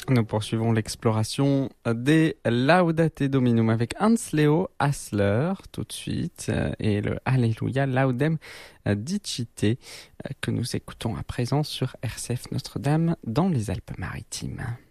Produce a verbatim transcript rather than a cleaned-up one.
Nous poursuivons l'exploration des Laudate Dominum avec Hans-Leo Hassler tout de suite euh, et le Alléluia Laudem Dicite euh, que nous écoutons à présent sur R C F Notre-Dame dans les Alpes-Maritimes.